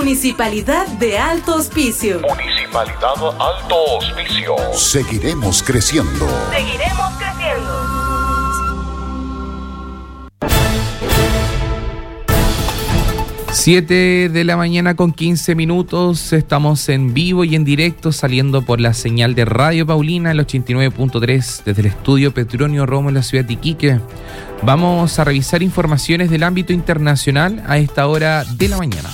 Municipalidad de Alto Hospicio. Municipalidad Alto Hospicio. Seguiremos creciendo. Seguiremos creciendo. 7 de la mañana con 15 minutos, estamos en vivo y en directo saliendo por la señal de Radio Paulina, el 89.3, desde el estudio Petronio Romo en la ciudad de Iquique. Vamos a revisar informaciones del ámbito internacional a esta hora de la mañana.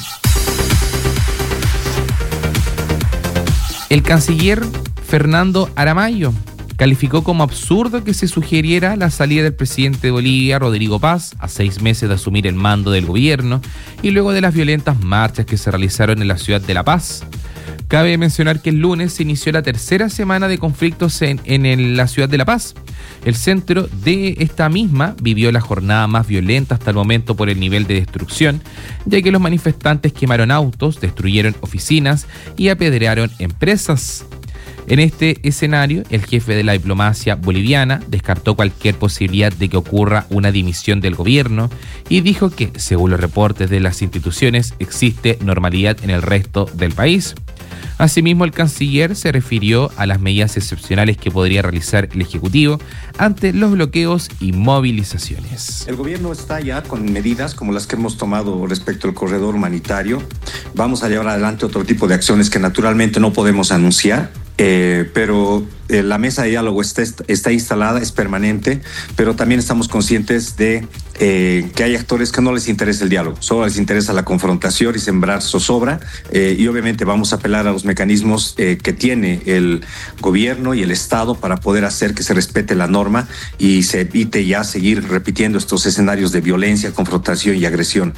El canciller Fernando Aramayo calificó como absurdo que se sugiriera la salida del presidente de Bolivia, Rodrigo Paz, a 6 meses de asumir el mando del gobierno y luego de las violentas marchas que se realizaron en la ciudad de La Paz. Cabe mencionar que el lunes se inició la tercera semana de conflictos en la ciudad de La Paz. El centro de esta misma vivió la jornada más violenta hasta el momento por el nivel de destrucción, ya que los manifestantes quemaron autos, destruyeron oficinas y apedrearon empresas. En este escenario, el jefe de la diplomacia boliviana descartó cualquier posibilidad de que ocurra una dimisión del gobierno y dijo que, según los reportes de las instituciones, existe normalidad en el resto del país. Asimismo, el canciller se refirió a las medidas excepcionales que podría realizar el Ejecutivo ante los bloqueos y movilizaciones. El gobierno está ya con medidas como las que hemos tomado respecto al corredor humanitario. Vamos a llevar adelante otro tipo de acciones que naturalmente no podemos anunciar. Pero la mesa de diálogo está instalada, es permanente, pero también estamos conscientes de que hay actores que no les interesa el diálogo, solo les interesa la confrontación y sembrar zozobra, y obviamente vamos a apelar a los mecanismos que tiene el gobierno y el Estado para poder hacer que se respete la norma y se evite ya seguir repitiendo estos escenarios de violencia, confrontación y agresión.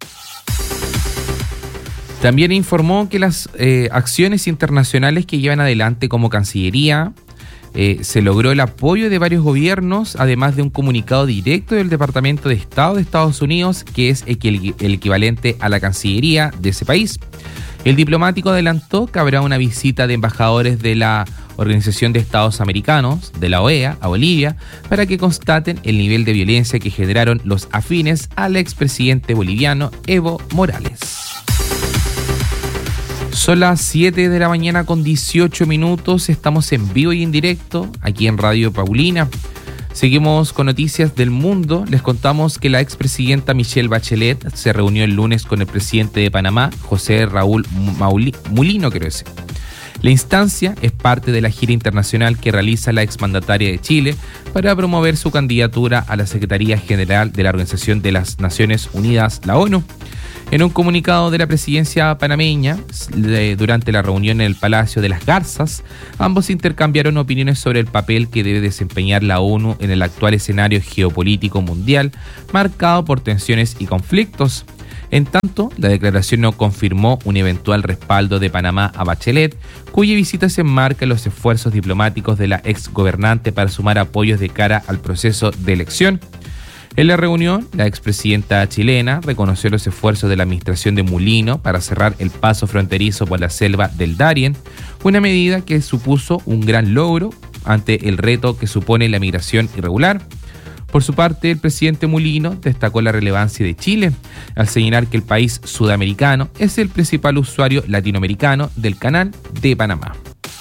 También informó que las acciones internacionales que llevan adelante como Cancillería se logró el apoyo de varios gobiernos, además de un comunicado directo del Departamento de Estado de Estados Unidos, que es el equivalente a la Cancillería de ese país. El diplomático adelantó que habrá una visita de embajadores de la Organización de Estados Americanos, de la OEA, a Bolivia, para que constaten el nivel de violencia que generaron los afines al expresidente boliviano Evo Morales. Son las 7 de la mañana con 18 minutos, estamos en vivo y en directo aquí en Radio Paulina. Seguimos con noticias del mundo. Les contamos que la expresidenta Michelle Bachelet se reunió el lunes con el presidente de Panamá, José Raúl Mulino, creo que. La instancia es parte de la gira internacional que realiza la exmandataria de Chile para promover su candidatura a la Secretaría General de la Organización de las Naciones Unidas, la ONU. En un comunicado de la presidencia panameña, durante la reunión en el Palacio de las Garzas, ambos intercambiaron opiniones sobre el papel que debe desempeñar la ONU en el actual escenario geopolítico mundial, marcado por tensiones y conflictos. En tanto, la declaración no confirmó un eventual respaldo de Panamá a Bachelet, cuya visita se enmarca en los esfuerzos diplomáticos de la exgobernante para sumar apoyos de cara al proceso de elección. En la reunión, la expresidenta chilena reconoció los esfuerzos de la administración de Mulino para cerrar el paso fronterizo por la selva del Darién, una medida que supuso un gran logro ante el reto que supone la migración irregular. Por su parte, el presidente Mulino destacó la relevancia de Chile, al señalar que el país sudamericano es el principal usuario latinoamericano del Canal de Panamá.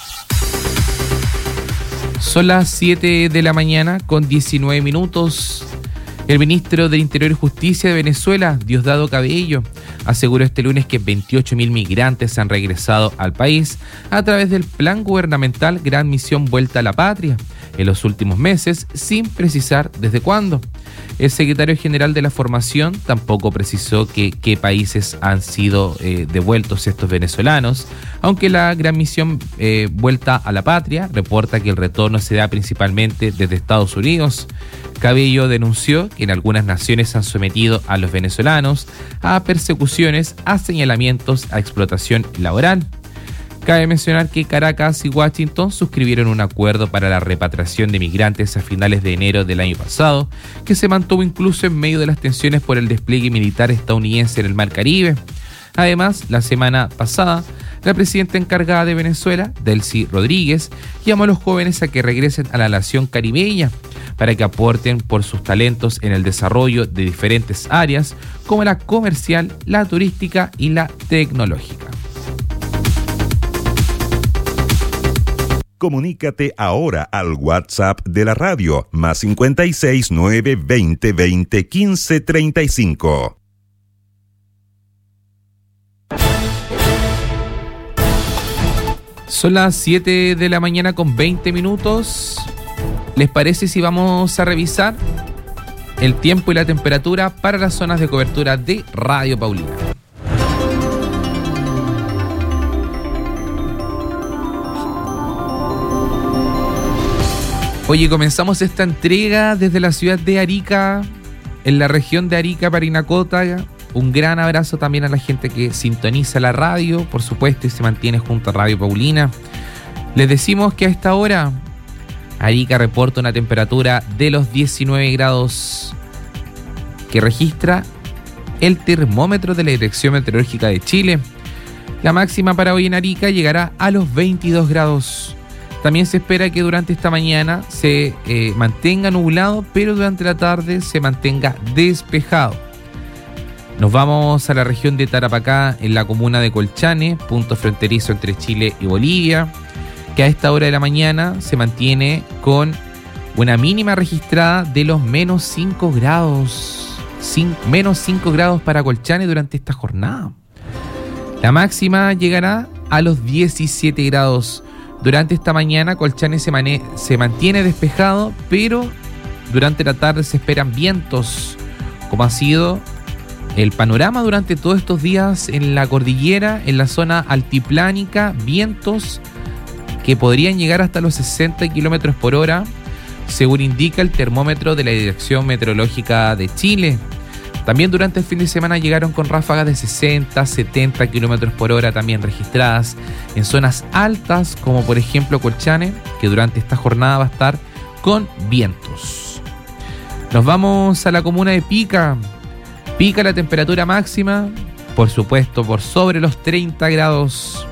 Son las 7 de la mañana con 19 minutos. El ministro del Interior y Justicia de Venezuela, Diosdado Cabello, aseguró este lunes que 28.000 migrantes han regresado al país a través del plan gubernamental Gran Misión Vuelta a la Patria en los últimos meses, sin precisar desde cuándo. El secretario general de la formación tampoco precisó qué países han sido devueltos estos venezolanos, aunque la Gran Misión Vuelta a la Patria reporta que el retorno se da principalmente desde Estados Unidos. Cabello denunció que en algunas naciones han sometido a los venezolanos a persecuciones, a señalamientos, a explotación laboral. Cabe mencionar que Caracas y Washington suscribieron un acuerdo para la repatriación de migrantes a finales de enero del año pasado, que se mantuvo incluso en medio de las tensiones por el despliegue militar estadounidense en el Mar Caribe. Además, la semana pasada, la presidenta encargada de Venezuela, Delcy Rodríguez, llamó a los jóvenes a que regresen a la nación caribeña, para que aporten por sus talentos en el desarrollo de diferentes áreas como la comercial, la turística y la tecnológica. Comunícate ahora al WhatsApp de la radio, más 56 920 20 15 35. Son las 7 de la mañana con 20 minutos. ¿Les parece si vamos a revisar el tiempo y la temperatura para las zonas de cobertura de Radio Paulina? Oye, comenzamos esta entrega desde la ciudad de Arica, en la región de Arica, Parinacota. Un gran abrazo también a la gente que sintoniza la radio, por supuesto, y se mantiene junto a Radio Paulina. Les decimos que a esta hora Arica reporta una temperatura de los 19 grados que registra el termómetro de la Dirección Meteorológica de Chile. La máxima para hoy en Arica llegará a los 22 grados. También se espera que durante esta mañana se mantenga nublado, pero durante la tarde se mantenga despejado. Nos vamos a la región de Tarapacá, en la comuna de Colchane, punto fronterizo entre Chile y Bolivia, que a esta hora de la mañana se mantiene con una mínima registrada de los menos 5 grados. Menos 5 grados para Colchane durante esta jornada. La máxima llegará a los 17 grados. Durante esta mañana Colchane se mantiene despejado, pero durante la tarde se esperan vientos, como ha sido el panorama durante todos estos días en la cordillera, en la zona altiplánica, vientos que podrían llegar hasta los 60 kilómetros por hora, según indica el termómetro de la Dirección Meteorológica de Chile. También durante el fin de semana llegaron con ráfagas de 60, 70 kilómetros por hora también registradas en zonas altas, como por ejemplo Colchane, que durante esta jornada va a estar con vientos. Nos vamos a la comuna de Pica. Pica, la temperatura máxima, por supuesto, por sobre los 30 grados.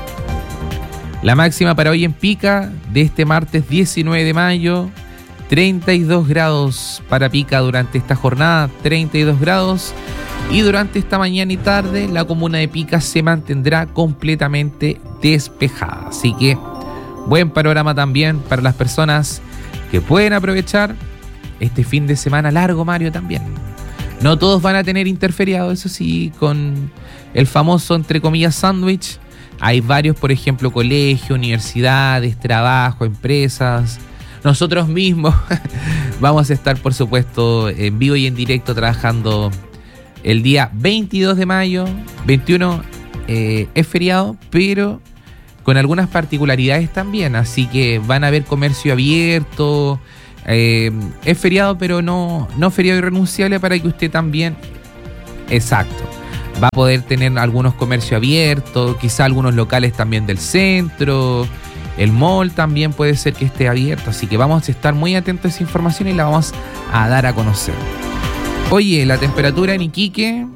La máxima para hoy en Pica, de este martes 19 de mayo, 32 grados para Pica durante esta jornada, 32 grados. Y durante esta mañana y tarde, la comuna de Pica se mantendrá completamente despejada. Así que, buen panorama también para las personas que pueden aprovechar este fin de semana largo, Mario, también. No todos van a tener interferiado, eso sí, con el famoso, entre comillas, sándwich. Hay varios, por ejemplo, colegios, universidades, trabajo, empresas. Nosotros mismos vamos a estar, por supuesto, en vivo y en directo trabajando el día 22 de mayo. 21 es feriado, pero con algunas particularidades también. Así que van a haber comercio abierto. Es feriado, pero no feriado irrenunciable, para que usted también, exacto, va a poder tener algunos comercios abiertos, quizá algunos locales también del centro, el mall también puede ser que esté abierto, así que vamos a estar muy atentos a esa información y la vamos a dar a conocer. Oye, la temperatura en Iquique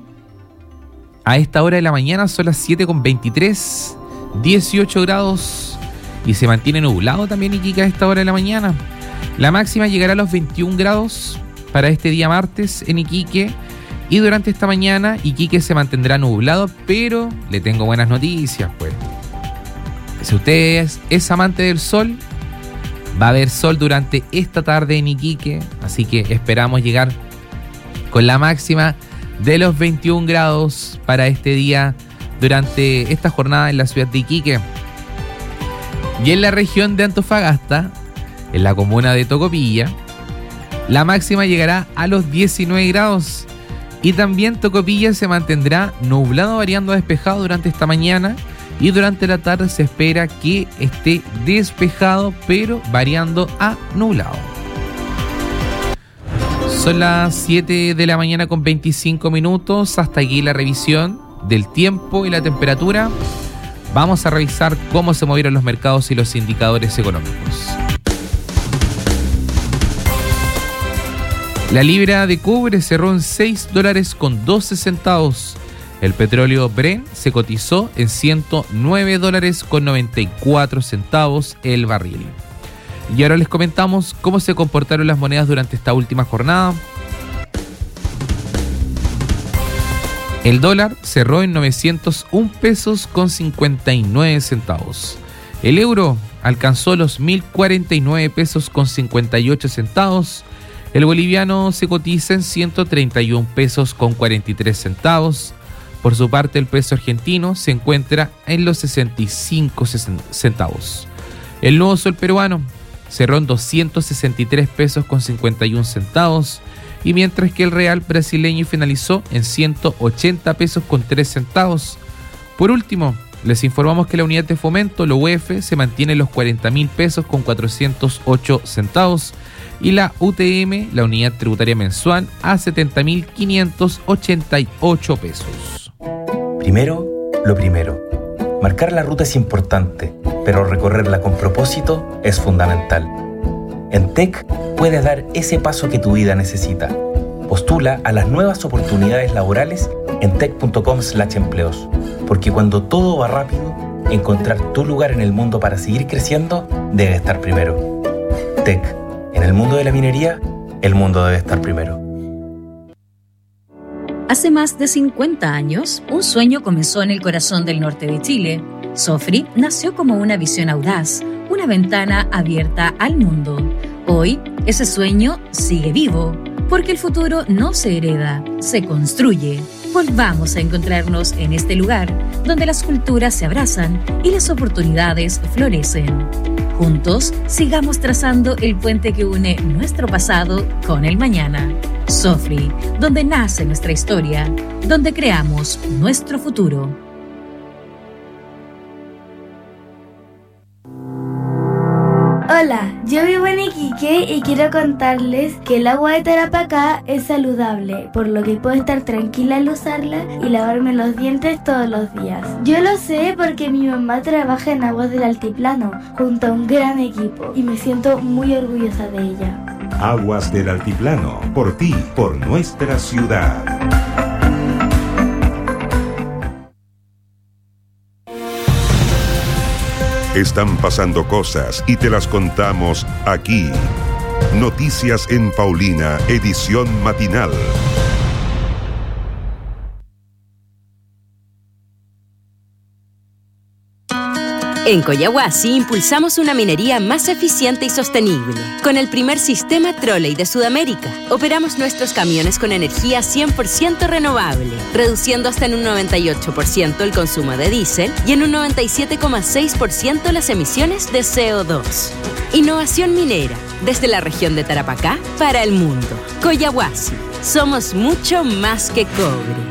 a esta hora de la mañana son las 7:23, 18 grados, y se mantiene nublado también Iquique a esta hora de la mañana. La máxima llegará a los 21 grados para este día martes en Iquique. Y durante esta mañana Iquique se mantendrá nublado, pero le tengo buenas noticias, pues. Si usted es amante del sol, va a haber sol durante esta tarde en Iquique. Así que esperamos llegar con la máxima de los 21 grados para este día durante esta jornada en la ciudad de Iquique. Y en la región de Antofagasta, en la comuna de Tocopilla, la máxima llegará a los 19 grados. Y también Tocopilla se mantendrá nublado, variando a despejado durante esta mañana. Y durante la tarde se espera que esté despejado, pero variando a nublado. Son las 7 de la mañana con 25 minutos. Hasta aquí la revisión del tiempo y la temperatura. Vamos a revisar cómo se movieron los mercados y los indicadores económicos. La libra de cobre cerró en $6.12. El petróleo Brent se cotizó en $109.94 el barril. Y ahora les comentamos cómo se comportaron las monedas durante esta última jornada. El dólar cerró en 901 pesos con 59 centavos. El euro alcanzó los 1.049 pesos con 58 centavos. El boliviano se cotiza en 131 pesos con 43 centavos. Por su parte, el peso argentino se encuentra en los 65 centavos. El nuevo sol peruano cerró en 263 pesos con 51 centavos. Y mientras que el real brasileño finalizó en 180 pesos con 3 centavos. Por último, les informamos que la unidad de fomento, la UF, se mantiene en los 40.000 pesos con 408 centavos y la UTM, la unidad tributaria mensual, a 70.588 pesos. Primero, lo primero. Marcar la ruta es importante, pero recorrerla con propósito es fundamental. En TEC puedes dar ese paso que tu vida necesita. Postula a las nuevas oportunidades laborales en tec.com/empleos, porque cuando todo va rápido, encontrar tu lugar en el mundo para seguir creciendo debe estar primero. TEC, en el mundo de la minería, el mundo debe estar primero. Hace más de 50 años, un sueño comenzó en el corazón del norte de Chile. Sofri nació como una visión audaz, una ventana abierta al mundo. Hoy, ese sueño sigue vivo, porque el futuro no se hereda, se construye. Volvamos a encontrarnos en este lugar, donde las culturas se abrazan y las oportunidades florecen. Juntos, sigamos trazando el puente que une nuestro pasado con el mañana. Sofri, donde nace nuestra historia, donde creamos nuestro futuro. Hola, yo vivo en Iquique y quiero contarles que el agua de Tarapacá es saludable, por lo que puedo estar tranquila al usarla y lavarme los dientes todos los días. Yo lo sé porque mi mamá trabaja en Aguas del Altiplano, junto a un gran equipo, y me siento muy orgullosa de ella. Aguas del Altiplano, por ti, por nuestra ciudad. Están pasando cosas y te las contamos aquí. Noticias en Paulina, edición matinal. En Collahuasi impulsamos una minería más eficiente y sostenible. Con el primer sistema trolley de Sudamérica, operamos nuestros camiones con energía 100% renovable, reduciendo hasta en un 98% el consumo de diésel y en un 97,6% las emisiones de CO2. Innovación minera, desde la región de Tarapacá para el mundo. Collahuasi, somos mucho más que cobre.